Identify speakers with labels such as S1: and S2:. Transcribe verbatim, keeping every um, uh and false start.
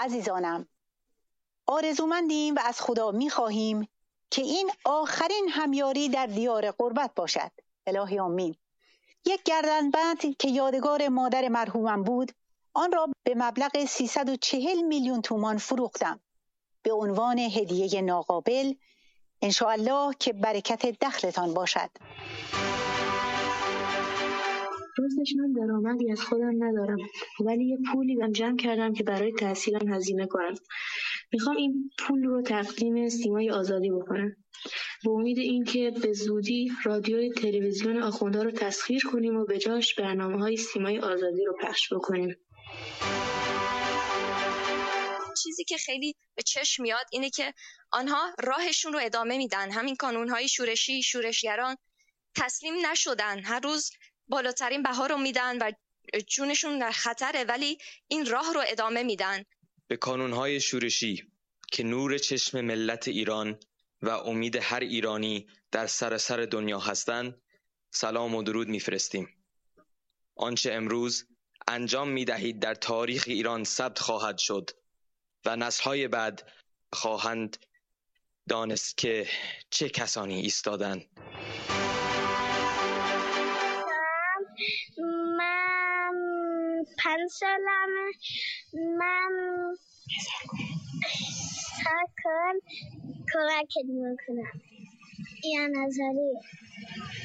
S1: عزیزانم، آرزومندیم و از خدا می‌خواهیم که این آخرین همیاری در دیار غربت باشد. الهی آمین. یک گردنبند که یادگار مادر مرحومم بود، آن را به مبلغ سیصد و چهل میلیون تومان فروختم به عنوان هدیه ناقابل، انشاءالله که برکت دخلتان باشد.
S2: راستش من درآمدی از خودم ندارم، ولی یه پولی بهم جمع کردم که برای تحصیلم هزینه کنم. میخوام این پول رو تقدیم سیمای آزادی بکنم، به امید اینکه به زودی رادیوی تلویزیون آخوندا رو تسخیر کنیم و به جاش برنامه‌های سیمای آزادی رو پخش بکنیم.
S3: چیزی که خیلی به چشم میاد اینه که آنها راهشون رو ادامه میدن. همین کانونهای شورشی، شورشگران تسلیم نشدن، هر روز بالاترین بها رو میدن و جونشون در خطره، ولی این راه رو ادامه میدن.
S4: به کانونهای شورشی که نور چشم ملت ایران و امید هر ایرانی در سراسر دنیا هستند سلام و درود میفرستیم. آنچه امروز انجام میدهید در تاریخ ایران ثبت خواهد شد و نسل‌های بعد خواهند دانست که چه کسانی ایستادند.
S5: من پنج سالمه. من هر کار کمکت میکنم. یا نظری